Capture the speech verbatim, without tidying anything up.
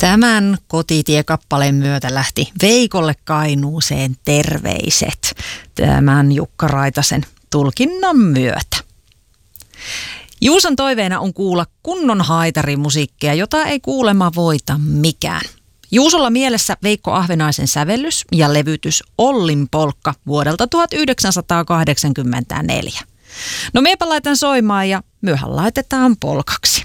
Tämän Kotitie-kappaleen myötä lähti Veikolle Kainuuseen terveiset tämän Jukka Raitasen tulkinnan myötä. Juuson toiveena on kuulla kunnon haitarimusiikkia, jota ei kuulemma voita mikään. Juusolla mielessä Veikko Ahvenaisen sävellys ja levytys Ollin polkka vuodelta tuhatyhdeksänsataakahdeksankymmentäneljä. No miepä laitan soimaan ja myöhän laitetaan polkaksi.